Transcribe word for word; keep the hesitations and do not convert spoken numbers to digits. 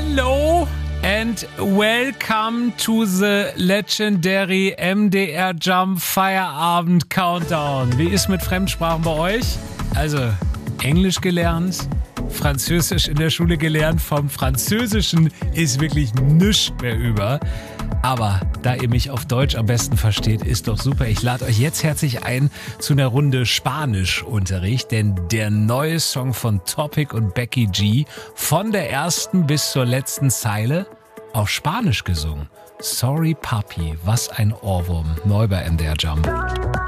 Hello and welcome to the legendary M D R Jump Feierabend Countdown. Wie ist mit Fremdsprachen bei euch? Also Englisch gelernt, Französisch in der Schule gelernt. Vom Französischen ist wirklich nichts mehr über. Aber da ihr mich auf Deutsch am besten versteht, ist doch super. Ich lade euch jetzt herzlich ein zu einer Runde Spanischunterricht, denn der neue Song von Topic und Becky G, von der ersten bis zur letzten Zeile auf Spanisch gesungen. Sorry Papi, was ein Ohrwurm. Neu bei M D R Jump.